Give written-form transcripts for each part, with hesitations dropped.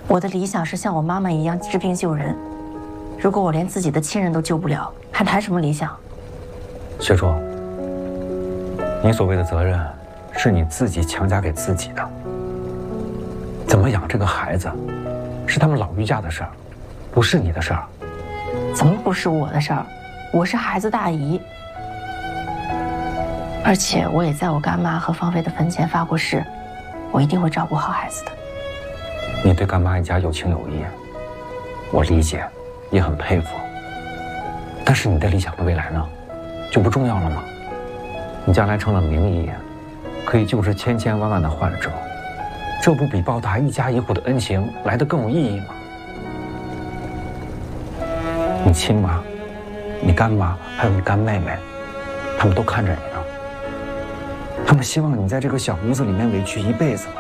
我的理想是像我妈妈一样治病救人。如果我连自己的亲人都救不了，还谈什么理想？ 雪珠，你所谓的责任，是你自己强加给自己的。怎么养这个孩子，是他们老于家的事儿，不是你的事儿。 怎么不是我的事儿？我是孩子大姨，而且我也在我干妈和芳菲的坟前发过誓，我一定会照顾好孩子的。 你对干妈一家有情有义，我理解，也很佩服。但是你的理想的未来呢，就不重要了吗？你将来成了名医，可以救治千千万万的患者，这不比报答一家一户的恩情来得更有意义吗？你亲妈、你干妈还有你干妹妹，他们都看着你呢。他们希望你在这个小屋子里面委屈一辈子吗？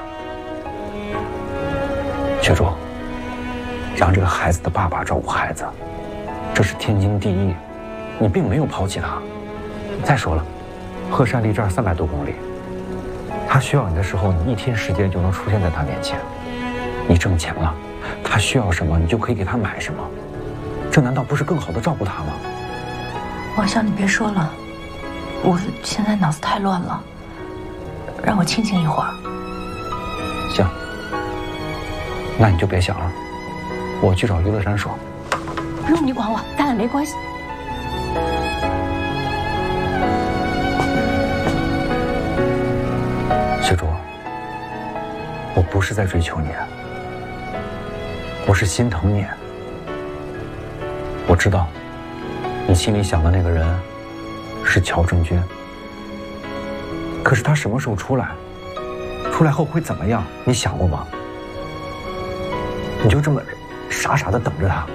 雪珠，让这个孩子的爸爸照顾孩子，这是天经地义，你并没有抛弃他。再说了，鹤山离这儿300多公里，他需要你的时候，你一天时间就能出现在他面前。你挣钱了，他需要什么，你就可以给他买什么，这难道不是更好的照顾他吗？ 王笑，你别说了，我现在脑子太乱了，让我清醒一会儿。 行，那你就别想了，我去找于乐山说。 不用你管我，咱俩没关系。 雪珠，我不是在追求你，我是心疼你。我知道，你心里想的那个人是乔正军，可是他什么时候出来？出来后会怎么样？你想过吗？你就这么傻傻的等着他？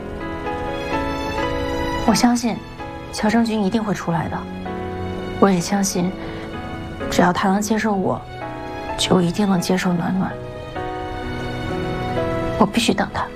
我相信，乔正军一定会出来的。我也相信，只要他能接受我，就一定能接受暖暖。我必须等他。